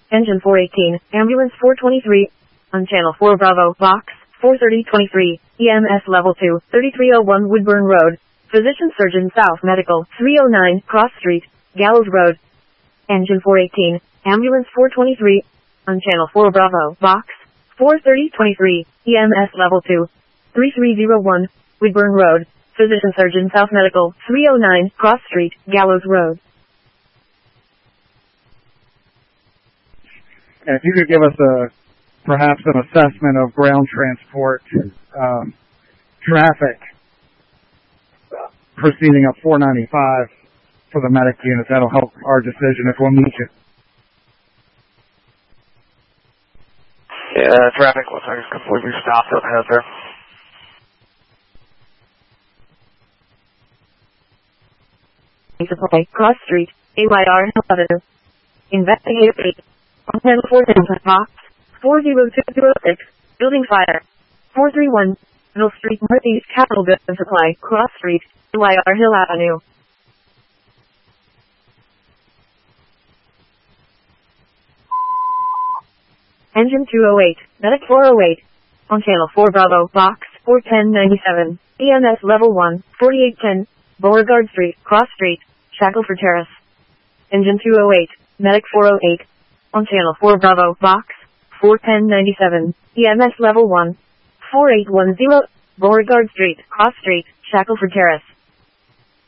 Engine 418, Ambulance 423, on Channel 4 Bravo, Box 43023, EMS Level 2, 3301 Woodburn Road, Physician Surgeon South Medical, 309 Cross Street, Gallows Road. Engine 418, Ambulance 423, on Channel 4 Bravo, Box 43023, EMS Level 2, 3301, Woodburn Road, Physician Surgeon South Medical, 309 Cross Street, Gallows Road. And if you could give us perhaps an assessment of ground transport traffic proceeding up 495 for the medic unit, that'll help our decision if we'll need you. Yeah, traffic looks like it's completely stopped up ahead there. Supply, Cross Street, AYR 11. Investigative 8. On Channel 410, Box 40206, Building Fire. 431, Middle Street Northeast, Capital Goods Supply, Cross Street, AYR Hill Avenue. Engine 208, Medic 408, on Channel 4 Bravo, Box 41097, EMS Level 1, 4810, Beauregard Street, Cross Street, Shackelford Terrace. Engine 208, Medic 408, on Channel 4 Bravo, Box 41097, EMS Level 1, 4810, Beauregard Street, Cross Street, Shackelford Terrace.